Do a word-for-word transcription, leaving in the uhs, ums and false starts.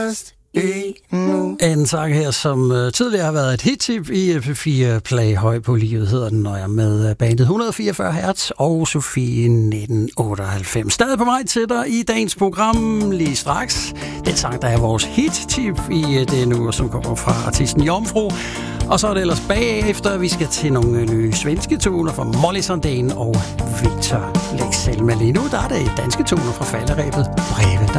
En sang her, som uh, tidligere har været et hit-tip i P fire Play. Høj på livet hedder den, når jeg er med bandet et hundrede og fireogfyrre hertz og Sofie nitten otteoghalvfems. Stadig på vej til dig i dagens program lige straks. Den sang, der er vores hit-tip i det nu, som kommer fra artisten Jomfru. Og så er det ellers bagefter, vi skal til nogle nye svenske toner fra Molly Sandén og Victor Leksell. Men lige nu der er det danske toner fra falderæbet Breve, der